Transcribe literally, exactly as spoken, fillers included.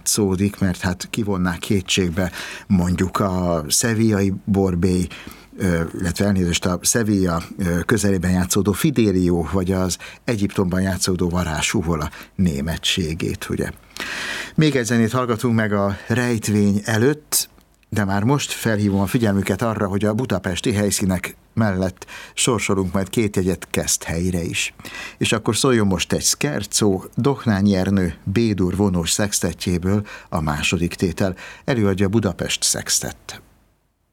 játszódik, mert hát kivonnák kétségbe mondjuk a szevillai Borbély, illetve elnézést a Sevilla közelében játszódó Fidelio, vagy az Egyiptomban játszódó Varázs-Uhola németségét, ugye. Még egy zenét hallgatunk meg a rejtvény előtt, de már most felhívom a figyelmüket arra, hogy a budapesti helyszínek mellett sorsolunk majd két jegyet Keszthelyre is. És akkor szóljon most egy scherzo, Dohnányi Ernő B-dur vonós szextettjéből a második tétel. Előadja Budapest Szextett.